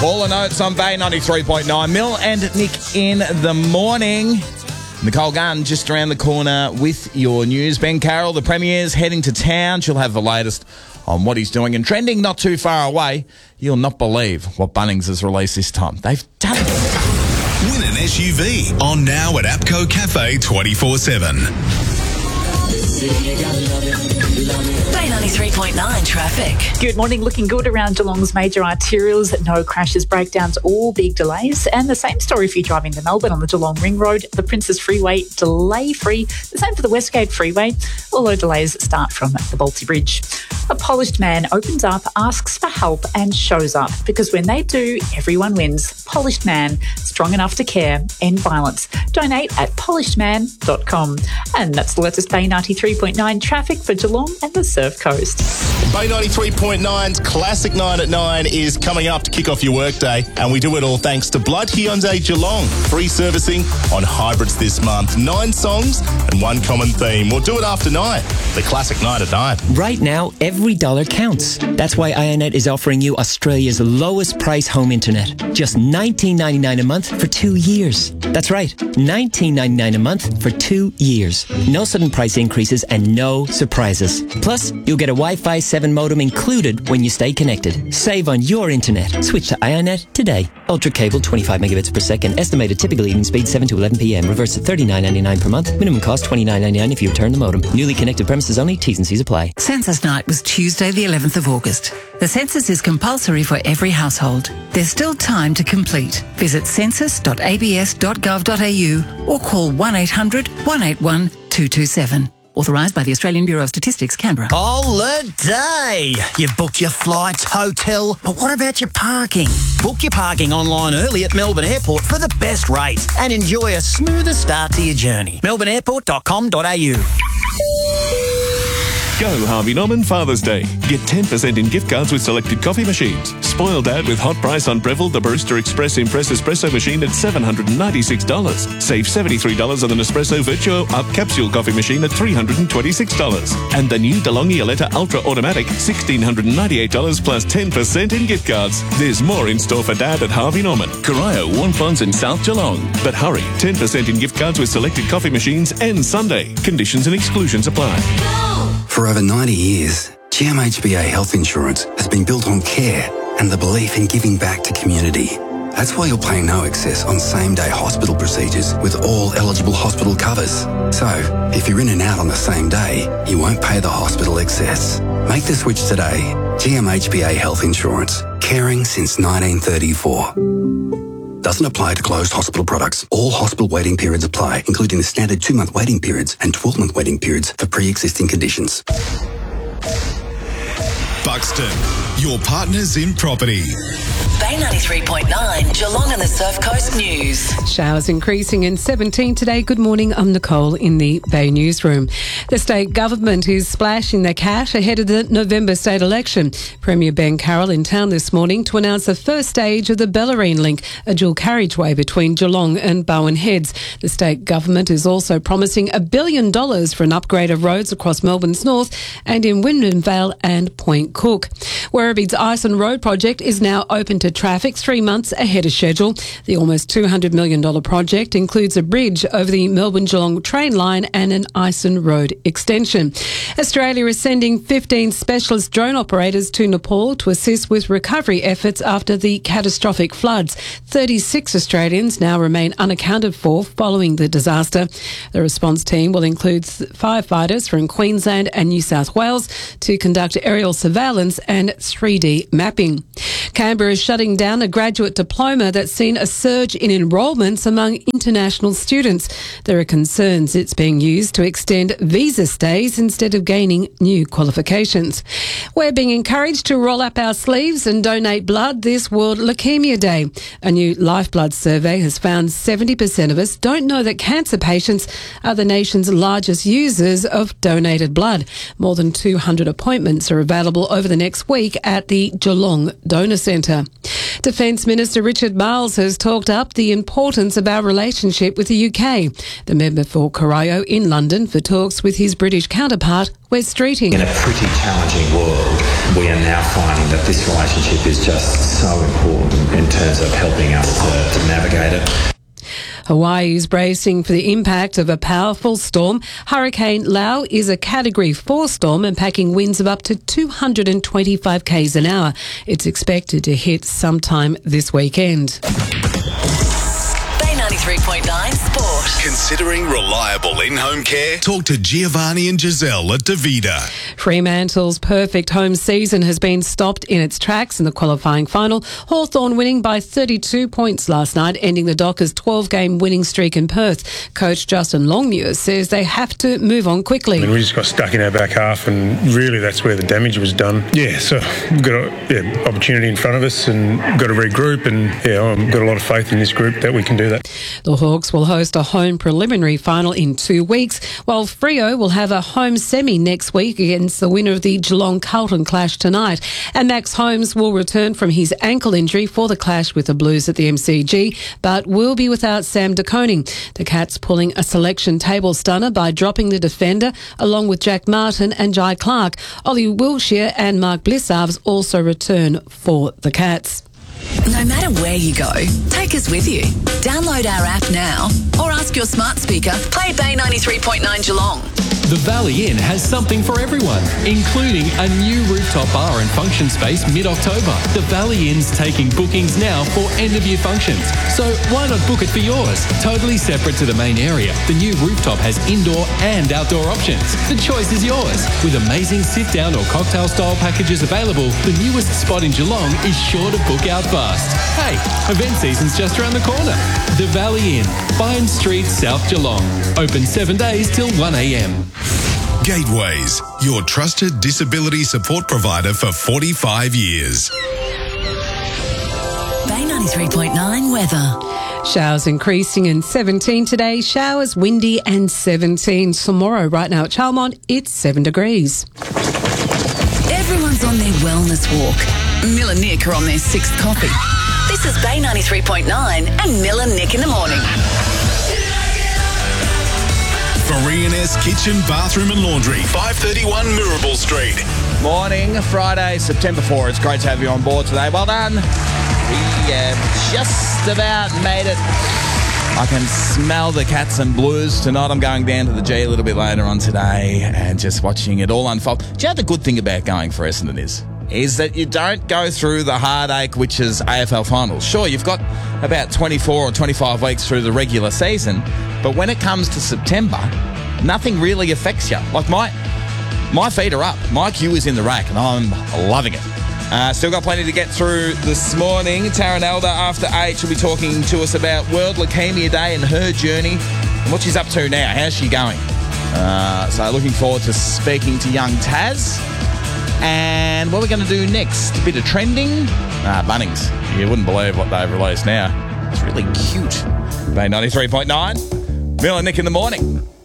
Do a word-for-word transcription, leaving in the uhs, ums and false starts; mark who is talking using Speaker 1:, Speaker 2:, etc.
Speaker 1: All the notes on Bay ninety-three point nine. Mill and Nick in the morning. Nicole Gunn just around the corner with your news. Ben Carroll, the Premier's heading to town. She'll have the latest on what he's doing. And trending not too far away, you'll not believe what Bunnings has released this time. They've done it.
Speaker 2: Win an S U V on now at APCO Cafe twenty-four seven.
Speaker 3: Bay ninety-three point nine traffic.
Speaker 4: Good morning. Looking good around Geelong's major arterials. No crashes, breakdowns or big delays. And the same story if you're driving to Melbourne on the Geelong Ring Road. The Princes Freeway, delay-free. The same for the Westgate Freeway, although delays start from the Balti Bridge. A polished man opens up, asks for help and shows up. Because when they do, everyone wins. Polished Man, strong enough to care, end violence. Donate at polishedman dot com. And that's the latest Bay ninety-three point nine traffic for Geelong and the Surf Coast.
Speaker 5: Bay ninety-three point nine's Classic nine at nine is coming up to kick off your workday, and we do it all thanks to Blood Hyundai Geelong. Free servicing on hybrids this month. Nine songs and one common theme. We'll do it after nine. The Classic nine at nine.
Speaker 6: Right now, every dollar counts. That's why Ionet is offering you Australia's lowest price home internet. Just nineteen ninety-nine a month for two years. That's right, nineteen ninety-nine a month for two years. No sudden price increases and no surprises. Plus, you'll get a Wi-Fi seven modem included when you stay connected. Save on your internet. Switch to Ionet today. Ultra cable, twenty-five megabits per second. Estimated typical even speed seven to eleven p m. Reverse at thirty-nine ninety-nine per month. Minimum cost twenty-nine ninety-nine if you return the modem. Newly connected premises only. T's and C's apply.
Speaker 3: Census night was Tuesday the eleventh of August. The census is compulsory for every household. There's still time to complete. Visit census dot a b s dot gov dot a u or call one eight hundred one eight one two two seven. Authorised by the Australian Bureau of Statistics, Canberra.
Speaker 7: Holiday! You've booked your flights, hotel, but what about your parking? Book your parking online early at Melbourne Airport for the best rates and enjoy a smoother start to your journey. melbourne airport dot com dot a u.
Speaker 8: Go Harvey Norman Father's Day. Get ten percent in gift cards with selected coffee machines. Spoil Dad with hot price on Breville, the Barista Express Impress Espresso machine at seven hundred ninety-six dollars. Save seventy-three dollars on the Nespresso Virtuo Up Capsule coffee machine at three hundred twenty-six dollars. And the new DeLonghi Aletta Ultra Automatic, one thousand six hundred ninety-eight dollars plus ten percent in gift cards. There's more in store for Dad at Harvey Norman, Corio, Warnfonds and South Geelong. But hurry, ten percent in gift cards with selected coffee machines ends Sunday. Conditions and exclusions apply.
Speaker 9: For over ninety years, G M H B A Health Insurance has been built on care and the belief in giving back to community. That's why you'll pay no excess on same-day hospital procedures with all eligible hospital covers. So, if you're in and out on the same day, you won't pay the hospital excess. Make the switch today. G M H B A Health Insurance. Caring since nineteen thirty-four. Doesn't apply to closed hospital products. All hospital waiting periods apply, including the standard two-month waiting periods and twelve-month waiting periods for pre-existing conditions.
Speaker 2: Buxton, your partners in property.
Speaker 3: Bay ninety-three point nine, Geelong and the Surf Coast News.
Speaker 10: Showers increasing in seventeen today. Good morning, I'm Nicole in the Bay Newsroom. The state government is splashing their cash ahead of the November state election. Premier Ben Carroll in town this morning to announce the first stage of the Bellarine Link, a dual carriageway between Geelong and Bowen Heads. The state government is also promising a billion dollars for an upgrade of roads across Melbourne's north and in Wyndham Vale and Point Cook. Werribee's Ison Road project is now open to traffic three months ahead of schedule. The almost two hundred million dollars project includes a bridge over the Melbourne-Geelong train line and an Ison Road extension. Australia is sending fifteen specialist drone operators to Nepal to assist with recovery efforts after the catastrophic floods. thirty-six Australians now remain unaccounted for following the disaster. The response team will include firefighters from Queensland and New South Wales to conduct aerial surveillance and three D mapping. Canberra is shutting down a graduate diploma that's seen a surge in enrolments among international students. There are concerns it's being used to extend visa stays instead of gaining new qualifications. We're being encouraged to roll up our sleeves and donate blood this World Leukaemia Day. A new Lifeblood survey has found seventy percent of us don't know that cancer patients are the nation's largest users of donated blood. More than two hundred appointments are available over the next week at the Geelong Donor Centre. Defence Minister Richard Marles has talked up the importance of our relationship with the U K. The member for Corio in London for talks with his British counterpart, Wes Streeting.
Speaker 11: In a pretty challenging world, we are now finding that this relationship is just so important in terms terms of helping us to, to navigate it.
Speaker 10: Hawaii is bracing for the impact of a powerful storm. Hurricane Lau is a Category four storm and packing winds of up to two hundred twenty-five kays an hour. It's expected to hit sometime this weekend.
Speaker 2: Bay ninety-three point nine Sport. Considering reliable in-home care? Talk to Giovanni and Giselle at Davida.
Speaker 10: Fremantle's perfect home season has been stopped in its tracks in the qualifying final. Hawthorn winning by thirty-two points last night, ending the Dockers' twelve-game winning streak in Perth. Coach Justin Longmuir says they have to move on quickly.
Speaker 12: I mean, we just got stuck in our back half, and really that's where the damage was done. Yeah, so we've got a yeah, opportunity in front of us and got to regroup, and yeah, I've got a lot of faith in this group that we can do that.
Speaker 10: The Hawks will host a home preliminary final in two weeks, while Freo will have a home semi next week against the winner of the Geelong-Carlton clash tonight. And Max Holmes will return from his ankle injury for the clash with the Blues at the M C G, but will be without Sam De Koning. The Cats pulling a selection table stunner by dropping the defender along with Jack Martin and Jai Clark. Ollie Wilshire and Mark Blissarves also return for the Cats.
Speaker 13: No matter where you go, take us with you. Download our app now or ask your smart speaker, play Bay ninety-three point nine Geelong.
Speaker 14: The Valley Inn has something for everyone, including a new rooftop bar and function space mid-October. The Valley Inn's taking bookings now for end-of-year functions, so why not book it for yours? Totally separate to the main area, the new rooftop has indoor and outdoor options. The choice is yours. With amazing sit-down or cocktail-style packages available, the newest spot in Geelong is sure to book out fast. Hey, event season's just around the corner. The Valley Inn, Vine Street, South Geelong. Open seven days till one a.m.
Speaker 2: Gateways, your trusted disability support provider for forty-five years.
Speaker 13: Bay ninety-three point nine weather.
Speaker 10: Showers increasing in seventeen today. Showers windy and seventeen tomorrow. Right now at Chalmont, it's seven degrees.
Speaker 13: Everyone's on their wellness walk. Mill and Nick are on their sixth coffee. This is Bay ninety-three point nine and Mill and Nick in the morning.
Speaker 2: Maria's Kitchen, Bathroom and Laundry, five thirty-one Mirabel Street.
Speaker 1: Morning, Friday, September fourth. It's great to have you on board today. Well done. We have just about made it. I can smell the Cats and Blues tonight. I'm going down to the G a little bit later on today and just watching it all unfold. Do you know the good thing about going for Essendon is? Is that you don't go through the heartache, which is A F L finals. Sure, you've got about twenty-four or twenty-five weeks through the regular season, but when it comes to September, nothing really affects you. Like my my feet are up. My queue is in the rack, and I'm loving it. Uh, still got plenty to get through this morning. Taryn Elder, after eight, she'll be talking to us about World Leukemia Day and her journey and what she's up to now. How's she going? Uh, so looking forward to speaking to young Taz. And what we're going to do next, a bit of trending. Ah, Bunnings. You wouldn't believe what they've released now. It's really cute. Bay ninety-three point nine. Mill and Nick in the morning.